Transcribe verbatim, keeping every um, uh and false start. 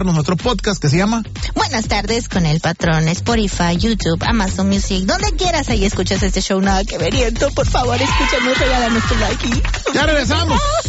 nuestro podcast que se llama Buenas tardes con el patrón, Spotify, YouTube, Amazon Music, donde quieras ahí escuchas este show, nada que veriento. Por favor, escúchanos, regálanos tu like. ¡Ya regresamos!